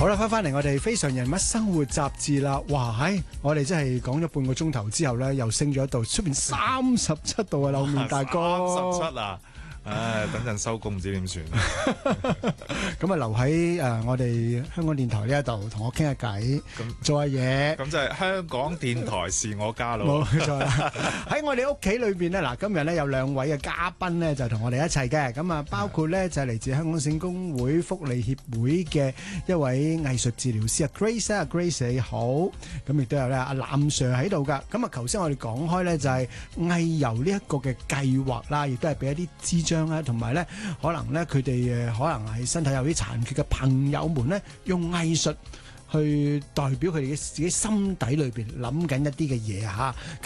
好啦，翻嚟我哋非常人物生活雜誌啦。哇，我哋真係講咗半個鐘頭之後咧，又升咗一度，出邊37度啊，柳面大哥。 37啊！唉，等陣收工唔知點算。 咁啊，留喺我哋香港電台呢一度同我傾下偈，做下嘢。 咁就係香港電台是我家咯。 冇錯啦。喺我哋屋企裏邊咧，嗱，今日咧有兩位嘅嘉賓咧，就同我哋一齊嘅。咁啊，包括咧就係嚟自香港聖公會福利協會嘅一位藝術治療師啊 Grace 啊 ，Grace 你好。咁亦都有咧阿藍 Sir 喺度噶。咁啊，頭先我哋講開咧就係藝遊呢一個嘅計劃啦，亦都係俾一啲資助啦，同埋咧，可能咧佢哋可能係身體有啲殘缺嘅朋友們咧，用藝術去代表佢哋嘅自己心底裏邊諗緊一啲嘅嘢嚇。